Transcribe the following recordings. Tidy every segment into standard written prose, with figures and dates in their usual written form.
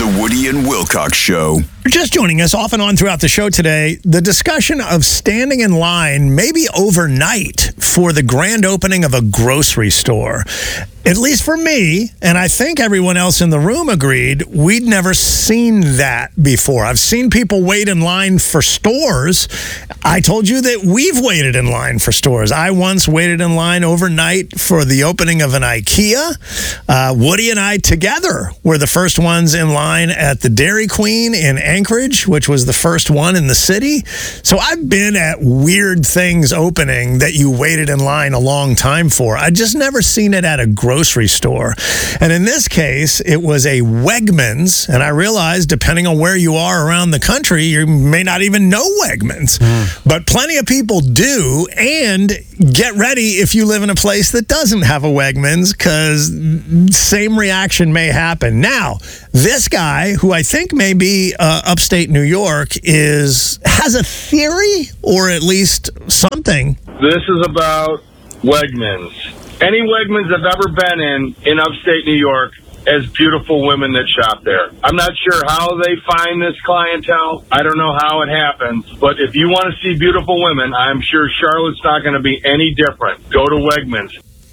The Woody and Wilcox Show. Just joining us off and on throughout the show today, the discussion of standing in line maybe overnight for the grand opening of a grocery store. At least for me, and I think everyone else in the room agreed, we'd never seen that before. I've seen people wait in line for stores. I told you that we've waited in line for stores. I once waited in line overnight for the opening of an IKEA. Woody and I together were the first ones in line at the Dairy Queen in Anchorage, which was the first one in the city. So I've been at weird things opening that you waited in line a long time for. I just never seen it at a grocery store. And in this case, it was a Wegmans. And I realized, depending on where you are around the country, you may not even know Wegmans. But plenty of people do. And get ready if you live in a place that doesn't have a Wegmans, because same reaction may happen. Now, this guy, who I think may be upstate New York, has a theory, or at least something. This is about Wegmans. Any Wegmans I've ever been in upstate New York, as beautiful women that shop there. I'm not sure how they find this clientele. I don't know how it happens. But if you want to see beautiful women, I'm sure Charlotte's not going to be any different. Go to Wegmans.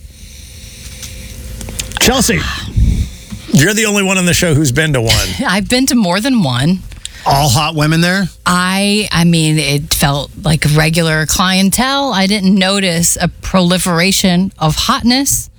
Chelsea, you're the only one on the show who's been to one. I've been to more than one. All hot women there? I mean, it felt like regular clientele. I didn't notice a proliferation of hotness.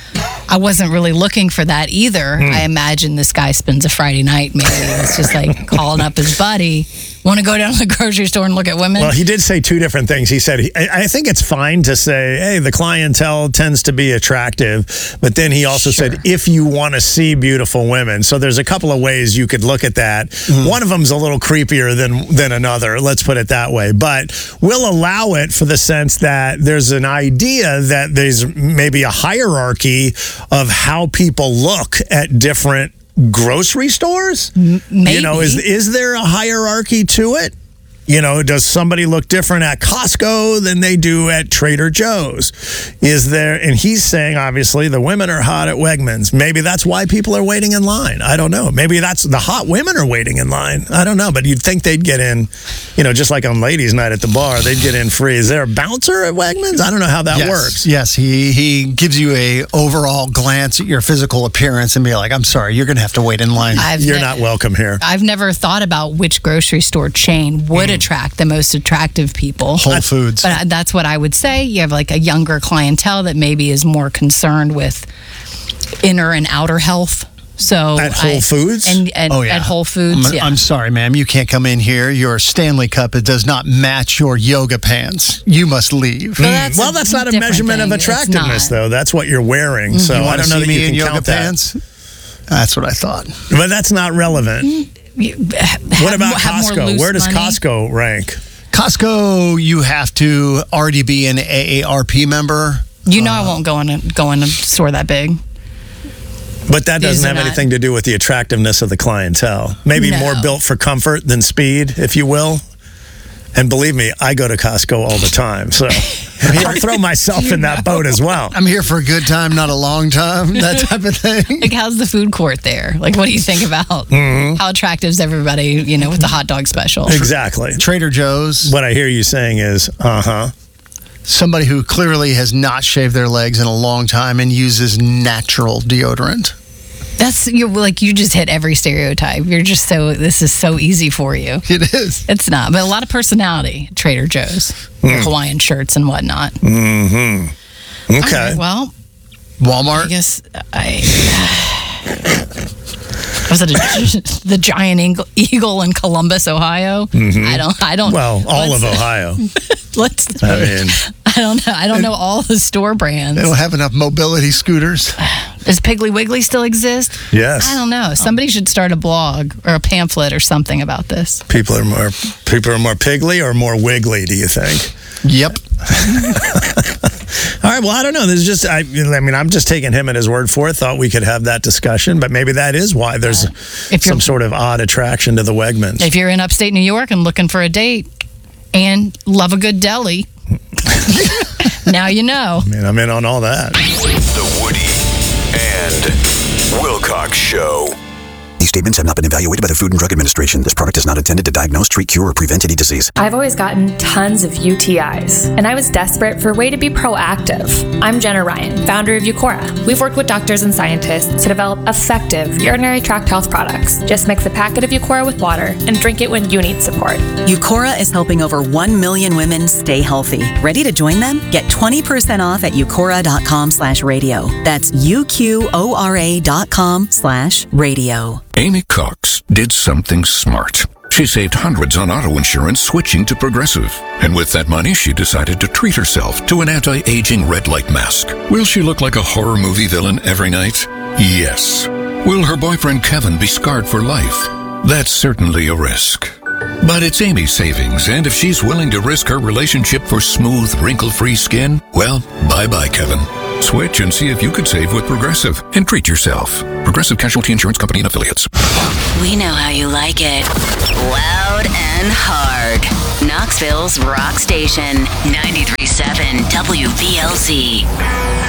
I wasn't really looking for that either. I imagine this guy spends a Friday night, maybe it's just like calling up his buddy. Want to go down to the grocery store and look at women? Well, he did say two different things. He said, I think it's fine to say, hey, the clientele tends to be attractive. But then he also said, if you want to see beautiful women. So there's a couple of ways you could look at that. One of them's a little creepier than another. Let's put it that way. But we'll allow it for the sense that there's an idea that there's maybe a hierarchy of how people look at different grocery stores. Maybe. You know, is there a hierarchy to it? You know, does somebody look different at Costco than they do at Trader Joe's? Is there, and he's saying, obviously, the women are hot at Wegmans. Maybe that's why people are waiting in line. I don't know. Maybe that's the hot women are waiting in line. I don't know. But you'd think they'd get in, you know, just like on ladies' night at the bar, they'd get in free. Is there a bouncer at Wegmans? I don't know how that works. Yes, he gives you a overall glance at your physical appearance and be like, I'm sorry, you're going to have to wait in line. You're not welcome here. I've never thought about which grocery store chain would attract the most attractive people. Whole Foods. But that's what I would say. You have like a younger clientele that maybe is more concerned with inner and outer health. So at Whole Foods? And at Whole Foods, I'm sorry, ma'am. You can't come in here. Your Stanley Cup, it does not match your yoga pants. You must leave. Well, that's not a measurement of attractiveness, though. That's what you're wearing. So you I don't know that you can yoga count pants? That's what I thought. But that's not relevant. What about Costco? Where does Costco rank? Costco, you have to already be an AARP member. You know I won't go in a store that big. But that doesn't have anything to do with the attractiveness of the clientele. Maybe more built for comfort than speed, if you will. And believe me, I go to Costco all the time. So I'll throw myself in that boat as well. I'm here for a good time, not a long time, that type of thing. Like, how's the food court there? Like, what do you think about how attractive is everybody, you know, with the hot dog special? Exactly. Trader Joe's. What I hear you saying is, somebody who clearly has not shaved their legs in a long time and uses natural deodorant. You just hit every stereotype. This is so easy for you. It is. It's not, but a lot of personality at Trader Joe's. Hawaiian shirts and whatnot. Okay. Right, well, Walmart. I guess was it the giant eagle in Columbus, Ohio? I don't. Well, all of Ohio. I don't know. I don't know all the store brands. They don't have enough mobility scooters. Does Piggly Wiggly still exist? Yes. I don't know. Somebody should start a blog or a pamphlet or something about this. People are more piggly or more wiggly, do you think? Yep. All right, well, I don't know. There's just, I mean, I'm just taking him at his word for it. Thought we could have that discussion, but maybe that is why there's some sort of odd attraction to the Wegmans. If you're in upstate New York and looking for a date and love a good deli, now you know. I mean, I'm in on all that. The Woody and Wilcox Show. statements have not been evaluated by the Food and Drug Administration. This product is not intended to diagnose, treat, cure, or prevent any disease. I've always gotten tons of UTIs, and I was desperate for a way to be proactive. I'm Jenna Ryan, founder of Eucora. We've worked with doctors and scientists to develop effective urinary tract health products. Just mix a packet of Eucora with water and drink it when you need support. Eucora is helping over 1 million women stay healthy. Ready to join them? Get 20% off at eucora.com/radio. That's UQORA.com/radio. Amy Cox did something smart. She saved hundreds on auto insurance switching to Progressive. And with that money, she decided to treat herself to an anti-aging red light mask. Will she look like a horror movie villain every night? Yes. Will her boyfriend Kevin be scarred for life? That's certainly a risk. But it's Amy's savings, and if she's willing to risk her relationship for smooth, wrinkle-free skin, well, bye-bye, Kevin. Switch and see if you could save with Progressive and treat yourself. Progressive Casualty Insurance Company and Affiliates. We know how you like it. Loud and hard. Knoxville's Rock Station, 93.7 WVLZ.